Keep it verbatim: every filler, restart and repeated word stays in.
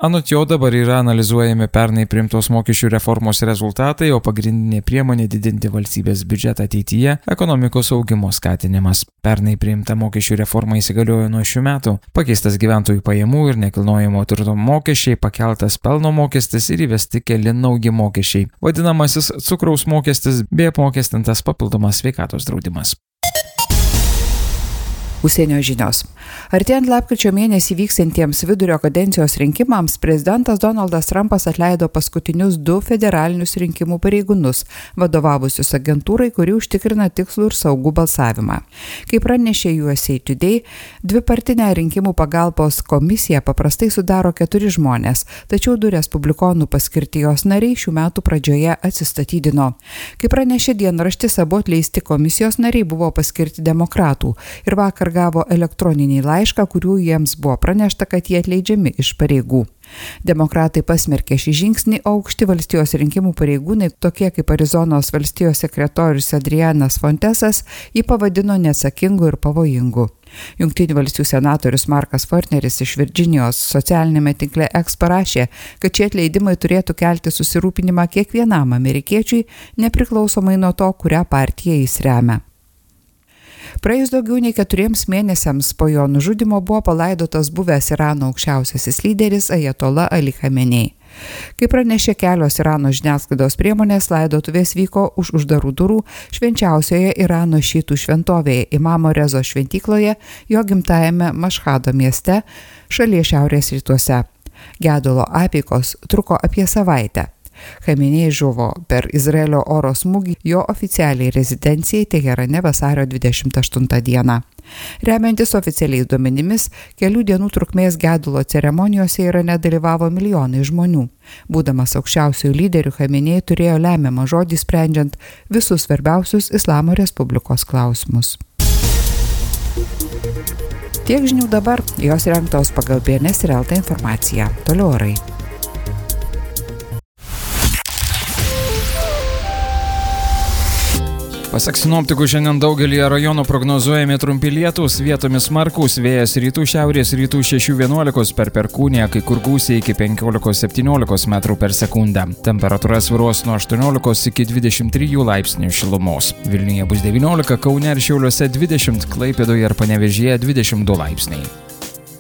Anot jo dabar yra analizuojami pernai priimtos mokesčių reformos rezultatai, o pagrindinė priemonė didinti valstybės biudžetą ateityje – ekonomikos augimo skatinimas. Pernai priimta mokesčių reforma įsigaliojo nuo šių metų. Pakeistas gyventojų pajamų ir nekilnojamo turto mokesčiai, pakeltas pelno mokestis ir įvesti keli nauji mokesčiai. Vadinamasis cukraus mokestis bei apmokestintas papildomas sveikatos draudimas. Užsienio žinios. Artėjant lapkričio mėnesį vyksiantiems vidurio kadencijos rinkimams, prezidentas Donaldas Trumpas atleido paskutinius du federalinius rinkimų pareigūnus, vadovavusius agentūrai, kuri užtikrina tikslų ir saugų balsavimą. Kaip pranešė U S A Today, dvipartinę rinkimų pagalbos komisiją paprastai sudaro keturi žmonės, tačiau du respublikonų paskirti jos nariai šių metų pradžioje atsistatydino. Kaip pranešė dienraštis, abu atleisti komisijos nariai buvo paskirti demokratų ir vakar gavo elektroninį laišką, kuriuo jiems buvo pranešta, kad jie atleidžiami iš pareigų. Demokratai pasmerkė šį žingsnį, o aukšti valstijos rinkimų pareigūnai, tokie kaip Arizonos valstijos sekretorius Adrianas Fontesas, jį pavadino neatsakingu ir pavojingu. Jungtinių valstijų senatorius Markas Forneris iš Virdžinijos socialinėme tinkle X parašė, kad šie atleidimai turėtų kelti susirūpinimą kiekvienam amerikiečiui, nepriklausomai nuo to, kurią partiją jis remia. Praėjus daugiau nei keturiems mėnesiams po jo nužudymo buvo palaidotas buvęs Irano aukščiausiasis lyderis Ajatola Ali Chamenei. Kaip pranešė kelios Irano žiniasklaidos priemonės, laidotuvės vyko už uždarų durų švenčiausioje Irano šiitų šventovėje Imamo Rezo šventykloje, jo gimtajame Mašhado mieste, šalies šiaurės rytuose. Gedulo apeikos truko apie savaitę. Chamenei žuvo per Izraelio oro smūgį jo oficialiai rezidencijai Teherane vasario dvidešimt aštuntą dieną. Remiantis oficialiais duomenimis, kelių dienų trukmės gedulo ceremonijose Irane dalyvavo milijonai žmonių. Būdamas aukščiausiųjų lyderių, Chamenei turėjo lemiamą žodį sprendžiant visus svarbiausius Islamo Respublikos klausimus. Tiek žinių dabar, jos rengtos pagal B N S ir L T informaciją. Toliau orai. Pasak sinoptikų, šiandien daugelį rajonų prognozuojami trumpi lietūs, vietomis smarkūs, vėjas rytų šiaurės rytų šešių vienuolikos per perkūniją, kai kur gūsiai iki penkiolikos septyniolikos metrų per sekundę. Temperatūra svyruos nuo aštuoniolikos iki dvidešimt trijų laipsnių šilumos. Vilniuje bus devyniolika, Kaune ir Šiauliuose dvidešimt, Klaipėdoje ir Panevėžyje dvidešimt du laipsniai.